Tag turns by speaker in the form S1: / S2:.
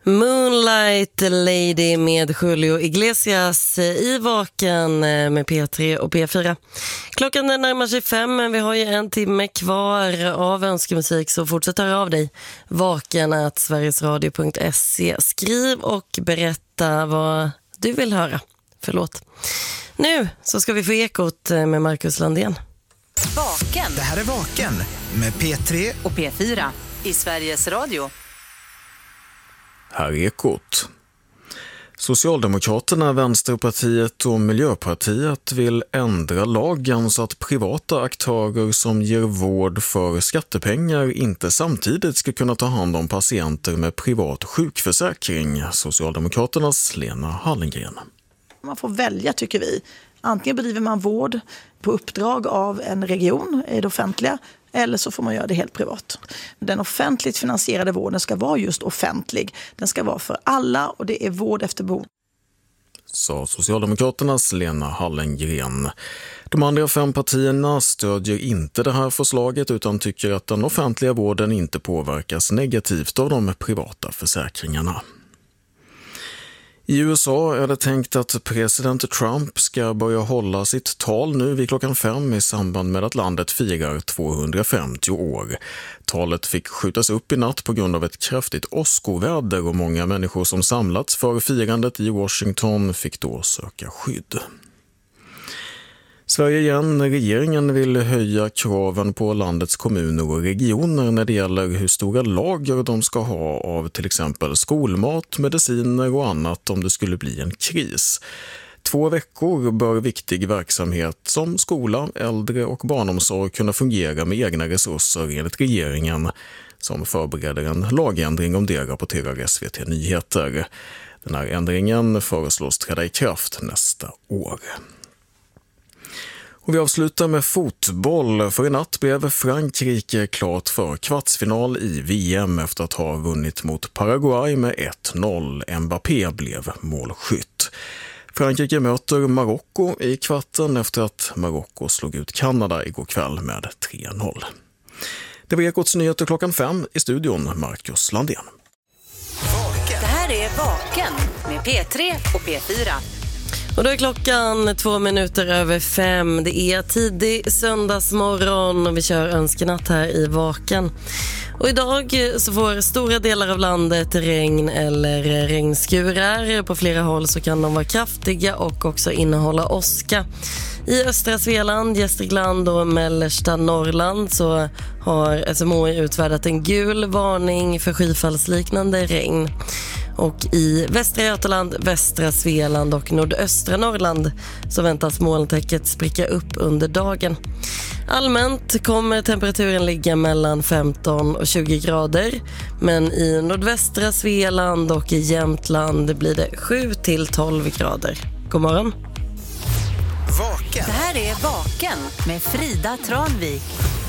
S1: Moonlight Lady med Julio Iglesias i Vaken med P3 och P4. Klockan är närmar sig 5, men vi har ju en timme kvar av önskemusik, så fortsätt höra av dig. vaken@sverigesradio.se. Skriv och berätta vad du vill höra. Förlåt. Nu så ska vi få ekot med Marcus Landén.
S2: Vaken.
S3: Det här är Vaken med P3
S2: och P4 i Sveriges Radio.
S4: Här är ekot. Socialdemokraterna, Vänsterpartiet och Miljöpartiet vill ändra lagen så att privata aktörer som ger vård för skattepengar inte samtidigt ska kunna ta hand om patienter med privat sjukförsäkring. Socialdemokraternas Lena Hallengren.
S5: Man får välja, tycker vi. Antingen bedriver man vård på uppdrag av en region i det offentliga, eller så får man göra det helt privat. Den offentligt finansierade vården ska vara just offentlig. Den ska vara för alla och det är vård efter behov.
S4: Sa Socialdemokraternas Lena Hallengren. De andra 5 partierna stödjer inte det här förslaget utan tycker att den offentliga vården inte påverkas negativt av de privata försäkringarna. I USA är det tänkt att president Trump ska börja hålla sitt tal nu vid klockan 5 i samband med att landet firar 250 år. Talet fick skjutas upp i natt på grund av ett kraftigt åskoväder och många människor som samlats för firandet i Washington fick då söka skydd. Sverige igen. Regeringen vill höja kraven på landets kommuner och regioner när det gäller hur stora lager de ska ha av till exempel skolmat, mediciner och annat om det skulle bli en kris. 2 veckor bör viktig verksamhet som skola, äldre och barnomsorg kunna fungera med egna resurser enligt regeringen, som förbereder en lagändring om det, rapporterar SVT Nyheter. Den här ändringen föreslås träda i kraft nästa år. Och vi avslutar med fotboll, för i natt blev Frankrike klart för kvartsfinal i VM efter att ha vunnit mot Paraguay med 1-0. Mbappé blev målskytt. Frankrike möter Marocko i kvarten efter att Marocko slog ut Kanada igår kväll med 3-0. Det var Ekots nyheter klockan 5 i studion, Marcus Landén.
S2: Det här är Vaken med P3 och P4.
S1: Och då är klockan 2 minuter över 5. Det är tidig söndagsmorgon och vi kör önskenatt här i Vaken. Och idag så får stora delar av landet regn eller regnskurar. På flera håll så kan de vara kraftiga och också innehålla åska. I östra Svealand, Gästrikland och mellersta Norrland så har SMHI utfärdat en gul varning för skyfallsliknande regn. Och i västra Götaland, västra Svealand och nordöstra Norrland så väntas molntäcket spricka upp under dagen. Allmänt kommer temperaturen ligga mellan 15 och 20 grader, men i nordvästra Svealand och i Jämtland blir det 7 till 12 grader. God morgon.
S3: Vaken.
S2: Det här är Vaken med Frida Tranvik.